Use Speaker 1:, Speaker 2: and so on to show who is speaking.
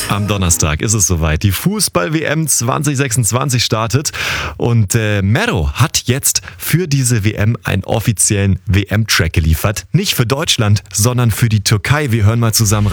Speaker 1: Am Donnerstag ist es soweit. Die Fußball-WM 2026 startet und Mero hat jetzt für diese WM einen offiziellen WM-Track geliefert. Nicht für Deutschland, sondern für die Türkei. Wir hören mal zusammen